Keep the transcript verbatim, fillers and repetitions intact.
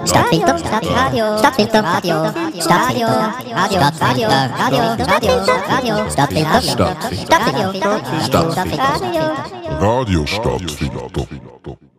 Stadtfilter, Stadtradio, Stadtfilter, Radio, Stadtradio, Radio, Radio, Radio, Stadtfilter, Radio, Stadtfilter, Stadtfilter, Stadtfilter, Stadtfilter, Radio Stadtfilter.